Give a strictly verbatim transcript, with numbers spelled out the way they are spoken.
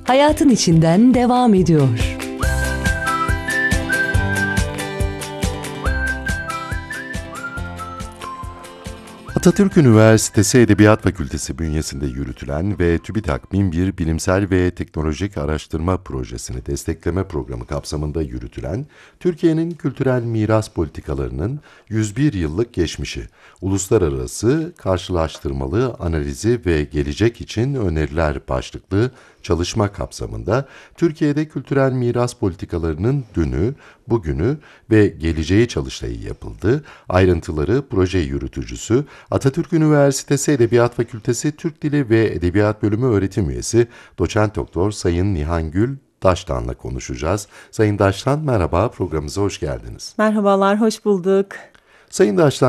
hayatın içinden devam ediyor. Atatürk Üniversitesi Edebiyat Fakültesi bünyesinde yürütülen ve TÜBİTAK Minbir Bilimsel ve Teknolojik Araştırma Projesi'ni destekleme programı kapsamında yürütülen Türkiye'nin kültürel miras politikalarının yüz bir yıllık geçmişi, uluslararası karşılaştırmalı analizi ve gelecek için öneriler başlıklı çalışma kapsamında Türkiye'de kültürel miras politikalarının dünü, bugünü ve geleceği çalıştayı yapıldı. Ayrıntıları proje yürütücüsü, Atatürk Üniversitesi Edebiyat Fakültesi Türk Dili ve Edebiyat Bölümü öğretim üyesi Doçent Doktor Sayın Nihangül Daştan'la konuşacağız. Sayın Daştan merhaba, programımıza hoş geldiniz. Merhabalar, hoş bulduk. Sayın Daştan,